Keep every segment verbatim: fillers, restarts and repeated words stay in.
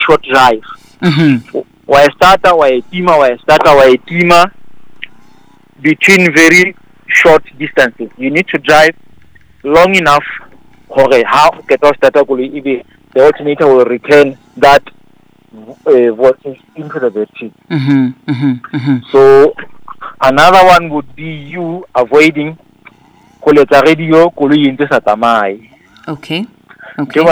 short drive. Mm-hmm. Wa starter wa tima wa starter wa tima between very short distances. You need to drive long enough for how get starter the alternator will return that uh, voltage into the battery. Mm-hmm. Mm-hmm. Mm-hmm. So another one would be you avoiding koleta radio koloi into satamai. Okay. Okay.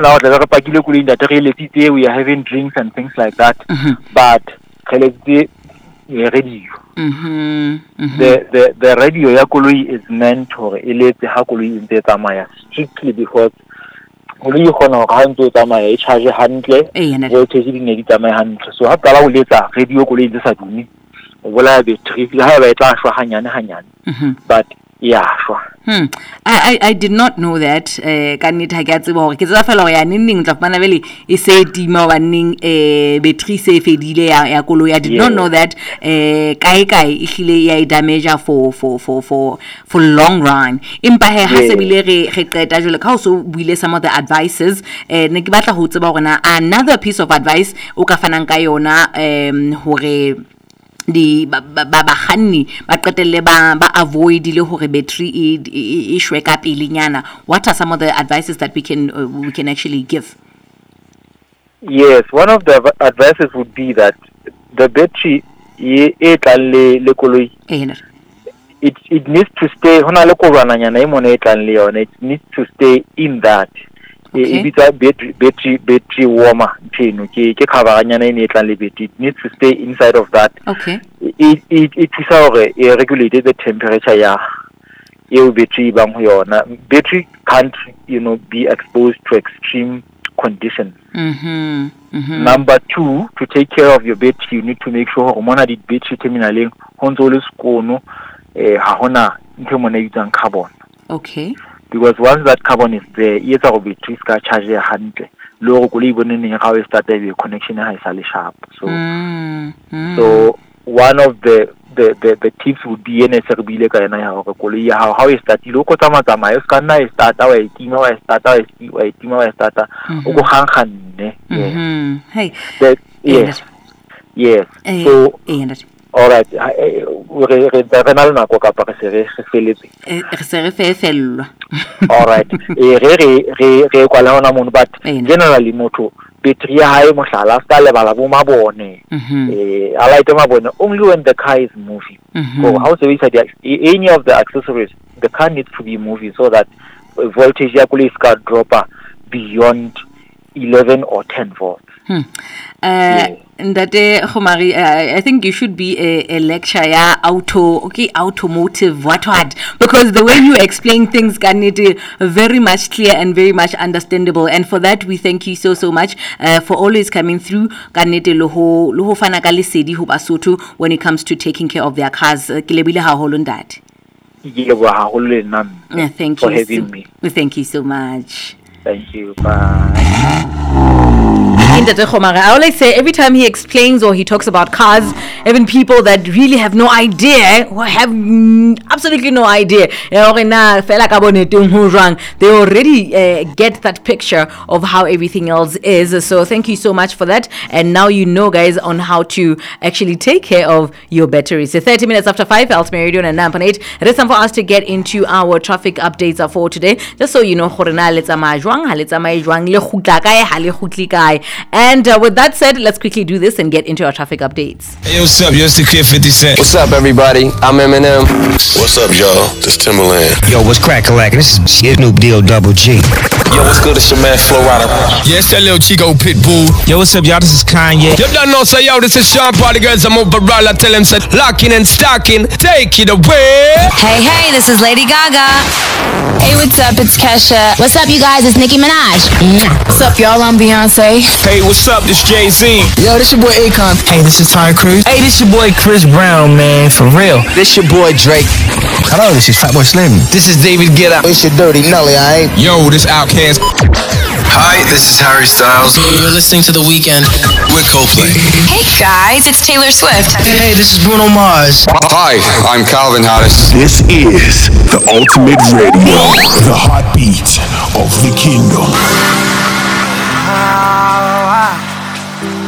We are having drinks and things like that. Mm-hmm. But the radio. Mm-hmm. Mm-hmm. The the the radio ya koloi is meant for elete ha koloi inte tsamaya strictly because koloi e kgona go ha ntse tsamaya e charge hantle voltage di ne di tsamaya hantle. So ha qala o letsa radio koloi inte sa dumi o bola battery ha ba e tla shwa hanyane hanyane. But yeah, sure. Hmm. I, I I did not know that. Uh, can it get to ke tsa fela ya ning tla bana vele e se tima wa ning eh battery se fedile ya ya koloi. I did not know that eh kai kai e hile ya damage for for for for for long run. Impa he ha se bile re re qeta jole ka so buile some of the advices eh ne ke batla ho tseba gona another piece of advice o ka fanang ka yona em hore di ba ba khanni ba qetelle ba ba avoid le hore battery e e shwe ka pelenyana. What are some of the advices that we can uh, we can actually give? Yes, one of the advices would be that the battery e e tlalle le koloi it it needs to stay hona le kobananyana e mona e tlalle yona, it needs to stay in that. Okay. It battery battery battery warmer theno ke ke khabaranyana e ne tlalle battery, it needs to stay inside of that. Okay. It it it is how it regulates the temperature ya your battery bang yona. Battery can't, you know, be exposed to extreme conditions. Mm-hmm. Mm-hmm. Number two, to take care of your battery, you need to make sure hormona di battery terminaling honzole skono eh hahona into carbon. Okay. Because once that carbon is there, yes, our battery ska charge a hundred. Low even how we started the connection is sharp. So, mm-hmm. so one of the the, the, the tips would be necessarily how how is that you look at my scanner is start our team or start our team or starter. Hey, yes, yes. So, all right. Re re renal na go ka pa se re feletse e se re fe fello. All right. E re re re re kwa la ona mono, but generally motho battery ya hae mohlala ska le bala bo mabone eh a light mabone only when the car is moving. So how so is any of the accessories, the car needs to be moving so that voltage ya kule ska dropper beyond eleven or ten volts. Hmm. Uh, Ndate Khomari, uh, I think you should be a, a lecturer, yeah, auto, okay, automotive, what what? Because the way you explain things, Kanete, very much clear and very much understandable. And for that, we thank you so so much uh, for always coming through. Kanete loho loho fanakali sedi ho Basotho when it comes to taking care of their cars. Kilebile ha holon that. Yeah, thank for you having so, me. Thank you so much. Thank you. Bye. I always say every time he explains or he talks about cars, even people that really have no idea or have absolutely no idea, they already uh, get that picture of how everything else is. So thank you so much for that. And now you know, guys, on how to actually take care of your batteries. So thirty minutes after five, Elsmere Radio and nine point eight. It is time for us to get into our traffic updates for today. Just so you know, and uh, with that said, let's quickly do this and get into our traffic updates. Hey, what's up? Yo, it's the Kid fifty Cent. What's up, everybody? I'm Eminem. What's up, y'all? This Timberland. Yo, what's crack-a-lack? This is shit, Snoop Deal Double G. Yo, what's good? It's your man, Flo Rida. Yes, that little Chico Pitbull. Yo, what's up, y'all? This is Kanye. You don't know, say, yo, this is Sean Party Girls. I'm overall. I tell him, say, locking and stocking. Take it away. Hey, hey, this is Lady Gaga. Hey, what's up? It's Kesha. What's up, you guys? It's Nicki Minaj. What's up, y'all? I'm Beyonce. Hey, what's up? This Jay-Z. Yo, this your boy Akon. Hey, this is Ty Cruz. Hey, this your boy Chris Brown, man, for real. This your boy Drake. Hello, this is Fatboy Slim. This is David Guetta. It's your Dirty Nelly, alright? Yo, this Outkast. Hi, this is Harry Styles. You're listening to The Weeknd. With Coldplay. Hey, guys, it's Taylor Swift. Hey, this is Bruno Mars. Hi, I'm Calvin Harris. This is the Ultimate Radio, the heartbeat of the kingdom.